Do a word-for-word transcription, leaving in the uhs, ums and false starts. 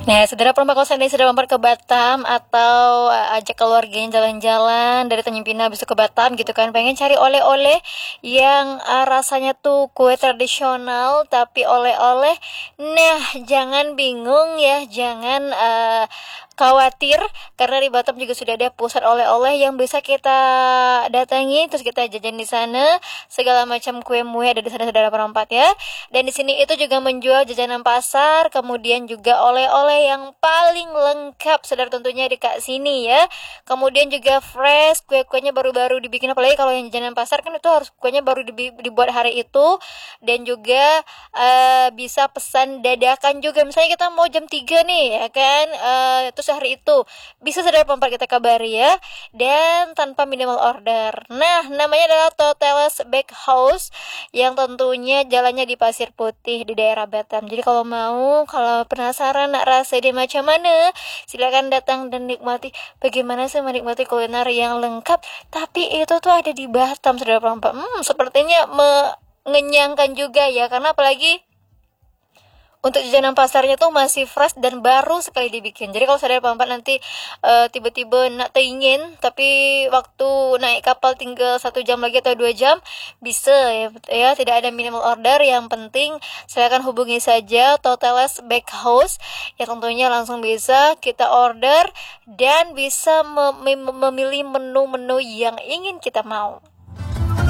Nah, saudara perempat kalau seandainya sudah mampir ke Batam atau uh, ajak keluarganya jalan-jalan dari Tanjung Pinang habis itu ke Batam gitu kan, pengen cari oleh-oleh yang uh, rasanya tuh kue tradisional tapi oleh-oleh. Nah, jangan bingung ya, jangan uh, khawatir karena di Batam juga sudah ada pusat oleh-oleh yang bisa kita datangi, terus kita jajan di sana. Segala macam kue mue ada di sana saudara perempat ya. Dan di sini itu juga menjual jajanan pasar, kemudian juga oleh-oleh yang paling lengkap saudara tentunya di kak sini ya. Kemudian juga fresh, kue-kuenya baru-baru dibikin, apalagi kalau yang jajanan pasar kan itu harus kuenya baru dibuat hari itu. Dan juga uh, bisa pesan dadakan juga, misalnya kita mau jam tiga nih ya kan, uh, terus hari itu bisa saudara perempat kita kabari ya, dan tanpa minimal order. Nah, namanya adalah Toteles Bakehouse yang tentunya jalannya di Pasir Putih di daerah Batam. Jadi kalau mau, kalau penasaran nak rasa dia macam mana, silakan datang dan nikmati bagaimana sih menikmati kuliner yang lengkap tapi itu tuh ada di Batam saudara perempat. Hmm, sepertinya mengenyangkan juga ya, karena apalagi untuk jajanan pasarnya tuh masih fresh dan baru sekali dibikin. Jadi kalau saudara perempat nanti uh, tiba-tiba nak teingin tapi waktu naik kapal tinggal satu jam lagi atau dua jam, bisa ya, ya tidak ada minimal order. Yang penting silakan hubungi saja Toteles Bakehouse yang tentunya langsung bisa kita order dan bisa mem- mem- memilih menu-menu yang ingin kita mau.